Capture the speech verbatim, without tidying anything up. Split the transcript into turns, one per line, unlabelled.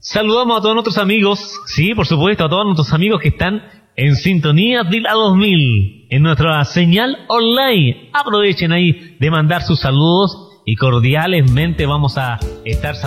Saludamos a todos nuestros amigos, sí, por supuesto, a todos nuestros amigos que están en sintonía de la dos mil, en nuestra señal online. Aprovechen ahí de mandar sus saludos y cordialmente vamos a estar saludando